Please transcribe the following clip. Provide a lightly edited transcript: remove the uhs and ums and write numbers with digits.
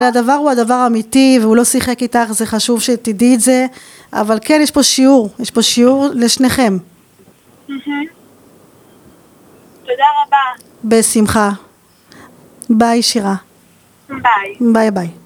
הדבר הוא הדבר האמיתי, והוא לא שיחק איתך, זה חשוב שתדעי את זה, אבל כן, יש פה שיעור לשניכם. תודה רבה. בשמחה. ביי שירה. ביי. ביי ביי.